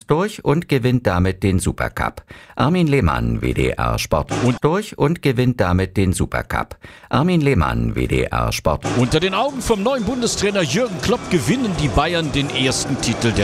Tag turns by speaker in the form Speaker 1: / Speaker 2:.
Speaker 1: durch und gewinnt damit den Supercup. Armin Lehmann, WDR Sport. Und durch und gewinnt damit den Supercup. Armin Lehmann, WDR Sport.
Speaker 2: Unter den Augen vom neuen Bundestrainer Jürgen Klopp gewinnen die Bayern den ersten Titel der